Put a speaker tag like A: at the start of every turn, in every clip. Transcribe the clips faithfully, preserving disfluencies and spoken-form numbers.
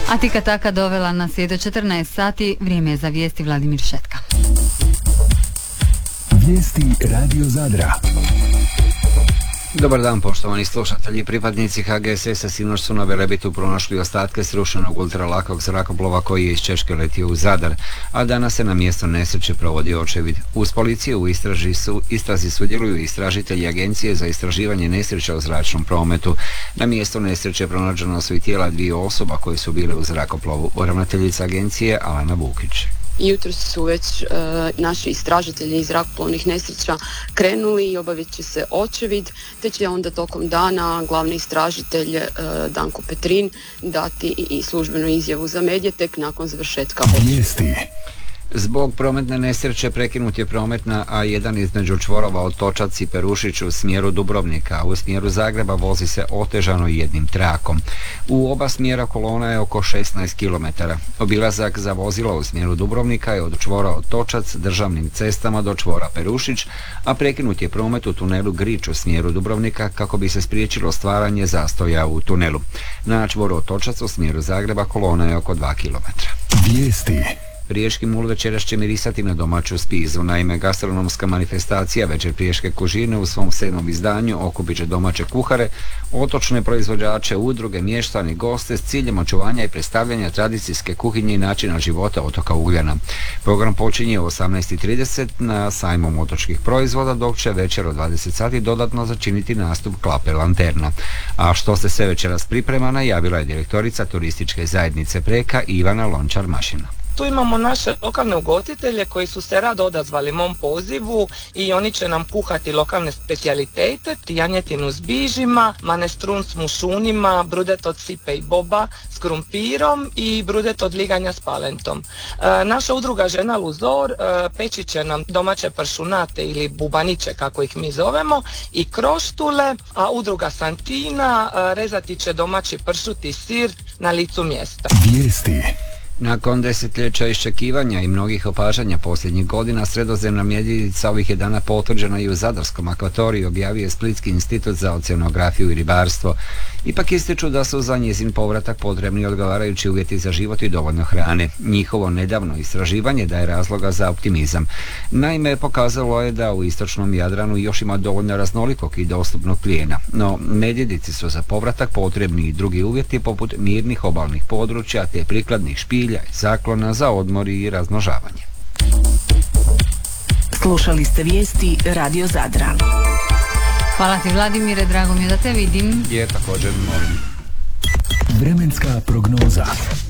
A: A tika taka dovela nas je do četrnaest sati, vrijeme je za vijesti. Vladimir Šetka.
B: Vijesti Radio Zadra.
C: Dobar dan, poštovani slušatelji. Pripadnici H G S S-a sinoć su na Velebitu pronašli ostatke srušenog ultralakog zrakoplova koji je iz Češke letio u Zadar, a danas se na mjesto nesreće provodi očevid. Uz policiju u istraži su, istrazi sudjeluju istražitelji Agencije za istraživanje nesreća u zračnom prometu. Na mjesto nesreće pronađena su i tijela dvije osoba koje su bile u zrakoplovu. Ravnateljica agencije Alana Vukić.
D: Jutros su već e, naši istražitelji iz zrakoplovnih nesreća krenuli i obavit će se očevid, te će onda tokom dana glavni istražitelj e, Danko Petrin dati i službenu izjavu za medije tek nakon završetka očevida.
C: Zbog prometne nesreće prekinut je promet na A jedan između čvorova Otočac i Perušić u smjeru Dubrovnika, a u smjeru Zagreba vozi se otežano jednim trakom. U oba smjera kolona je oko šesnaest kilometara. Obilazak za vozila u smjeru Dubrovnika je od čvora Otočac državnim cestama do čvora Perušić, a prekinut je promet u tunelu Grič u smjeru Dubrovnika kako bi se spriječilo stvaranje zastoja u tunelu. Na čvoru Otočac u smjeru Zagreba kolona je oko dva kilometra.
B: Vijesti.
C: Riječki mul večeras će mirisati na domaću spizu. Naime, gastronomska manifestacija Večer Riječke kužine u svom sedmom izdanju okupit će domaće kuhare, otočne proizvođače, udruge, mještani, goste s ciljem očuvanja i predstavljanja tradicijske kuhinje i načina života otoka Ugljana. Program počinje u osamnaest i trideset na sajmom otočkih proizvoda, dok će večer od dvadeset sati dodatno začiniti nastup Klape Lanterna. A što se sve večeras priprema, najavila je direktorica turističke zajednice Preka Ivana Lončar-Mašina.
E: Tu imamo naše lokalne ugostitelje koji su se rado odazvali mom pozivu i oni će nam kuhati lokalne specijalitete, janjetinu s bižima, manestrun s mušunima, brudet od sipe i boba s krumpirom i brudet od liganja s palentom. E, naša udruga Žena Luzor e, peći će nam domaće pršunate ili bubaniće kako ih mi zovemo i kroštule, a udruga Santina e, rezati će domaći pršuti sir na licu mjesta.
B: Vijesti.
C: Nakon desetljeća iščekivanja i mnogih opažanja posljednjih godina, sredozemna medvjedica ovih je dana potvrđena i u Zadarskom akvatoriju, objavio je Splitski institut za oceanografiju i ribarstvo. Ipak ističu da su za njezin povratak potrebni odgovarajući uvjeti za život i dovoljno hrane. Njihovo nedavno istraživanje daje razloga za optimizam. Naime, pokazalo je da u istočnom Jadranu još ima dovoljno raznolikog i dostupnog plijena, no medvjedici su za povratak potrebni i drugi uvjeti poput mirnih obalnih područja te prikladnih špilja i zaklona za odmor i razmnožavanje.
F: Slušali ste vijesti Radio Zadra.
A: Hvala ti, Vladimire, drago mi je da te vidim.
C: Je također molim.
B: Vremenska prognoza.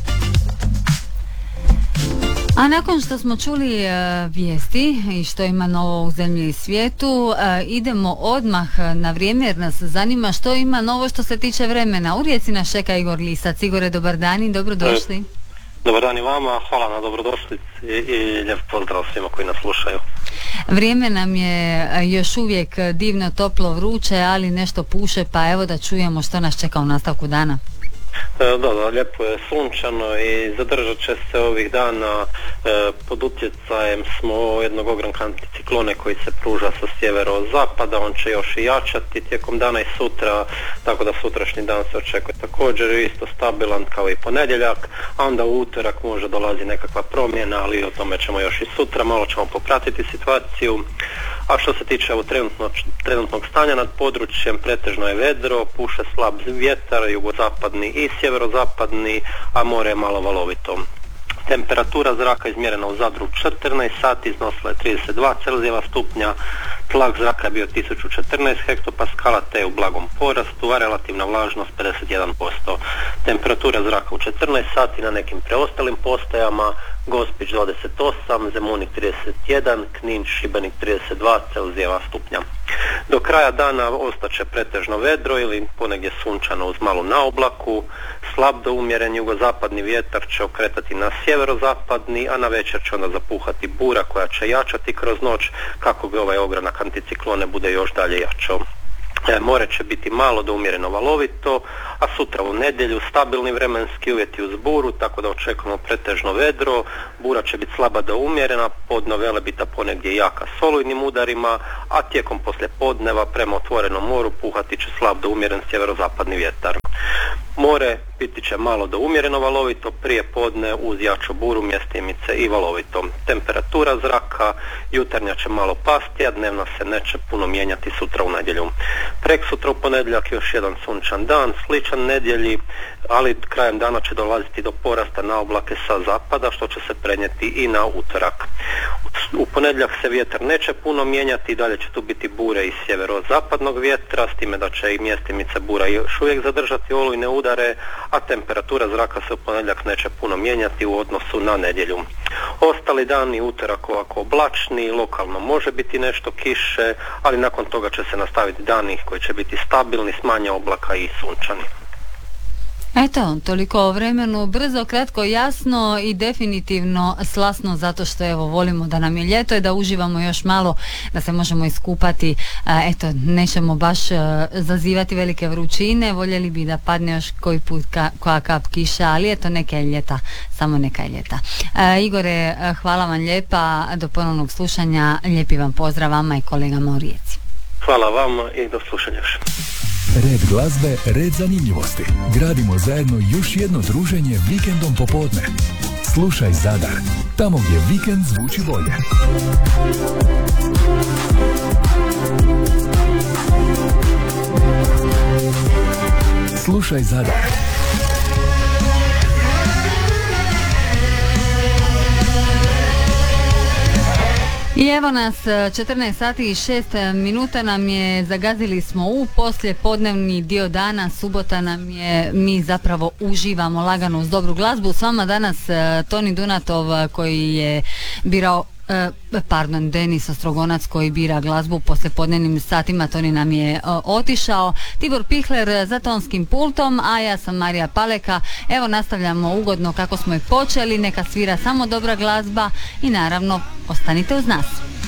A: A nakon što smo čuli uh, vijesti i što ima novo u zemlji i svijetu, uh, idemo odmah na vrijeme jer nas zanima što ima novo što se tiče vremena. U Rijeci nas čeka Igor Lisac. Igore, dobar dan i dobrodošli. E,
G: dobar dan i vama, hvala na dobrodošlici i, i lijep pozdrav svima koji nas slušaju.
A: Vrijeme nam je još uvijek divno, toplo, vruće, ali nešto puše, pa evo da čujemo što nas čeka u nastavku dana.
G: Da, da, lijepo je sunčano i zadržat će se ovih dana e, pod utjecajem smo jednog ogranka anticiklone koji se pruža sa sjevero-zapada, on će još i jačati tijekom dana i sutra, tako da sutrašnji dan se očekuje također isto stabilan kao i ponedjeljak, a onda u utorak može dolazi nekakva promjena, ali o tome ćemo još i sutra, malo ćemo popratiti situaciju. A što se tiče evo, trenutno, trenutnog stanja nad područjem, pretežno je vedro, puše slab vjetar, jugozapadni i sjeverozapadni, a more je malo valovito. Temperatura zraka izmjerena u Zadru četrnaest sati, iznosila je trideset dva Celzijeva stupnja, tlak zraka je bio tisuću četrnaest hektopaskala te u blagom porastu, a relativna vlažnost pedeset jedan posto. Temperatura zraka u četrnaest sati na nekim preostalim postajama: Gospić dvadeset osam, Zemunik trideset jedan, Knin, Šibenik trideset dva Celzijeva stupnja. Do kraja dana ostaće pretežno vedro ili ponegdje sunčano uz malu naoblaku, slab do umjeren jugozapadni vjetar će okretati na sjeverozapadni, a na večer će onda zapuhati bura koja će jačati kroz noć kako bi ovaj ogranak anticiklone bude još dalje jačao. E, more će biti malo do umjereno valovito, a sutra u nedjelju stabilni vremenski uvjeti uz buru, tako da očekujemo pretežno vedro. Bura će biti slaba do umjerena, podno Velebita ponegdje jaka s olujnim udarima, a tijekom poslije podneva prema otvorenom moru puhati će slab do umjeren sjeverozapadni vjetar. More biti će malo do umjereno valovito, prije podne uz jaču buru mjestimice i valovito. Temperatura zraka jutarnja će malo pasti, a dnevna se neće puno mijenjati sutra u nedjelju. Prek sutra u ponedjeljak još jedan sunčan dan, sličan nedjelji, ali krajem dana će dolaziti do porasta na oblake sa zapada, što će se prenijeti i na utorak. U ponedjeljak se vjetar neće puno mijenjati, dalje će tu biti bure iz sjeverozapadnog vjetra, s time da će i mjestimice bura još uvijek zadržati olujne udare, a temperatura zraka se u ponedjeljak neće puno mijenjati u odnosu na nedjelju. Ostali dani utorak ovako oblačni, lokalno može biti nešto kiše, ali nakon toga će se nastaviti dani koji će biti stabilni, s manje oblaka i sunčani.
A: Eto, toliko o vremenu, brzo, kratko, jasno i definitivno slasno, zato što evo volimo da nam je ljeto i da uživamo još malo, da se možemo iskupati. Eto, nećemo baš zazivati velike vrućine, voljeli bi da padne još koji put ka, koja kap kiša, ali eto, neka je ljeta, samo neka je ljeta. E, Igore, hvala vam lijepa, do ponovnog slušanja, lijepi vam pozdrav vama i kolegama u Rijeci.
G: Hvala vama i do slušanja još.
B: Red glazbe, red zanimljivosti. Gradimo zajedno još jedno druženje vikendom popodne. Slušaj Zadar, tamo gdje vikend zvuči bolje. Slušaj Zadar.
A: I evo nas, četrnaest sati i šest minuta nam je, zagazili smo u poslije podnevni dio dana, subota nam je, mi zapravo uživamo lagano uz dobru glazbu. S vama danas Toni Dunatov koji je birao pardon, Denis Ostrogonac koji bira glazbu poslije podnevnim satima, Toni nam je o, otišao, Tibor Pihler za tonskim pultom, a ja sam Marija Paleka. Evo nastavljamo ugodno kako smo i počeli, neka svira samo dobra glazba i naravno ostanite uz nas.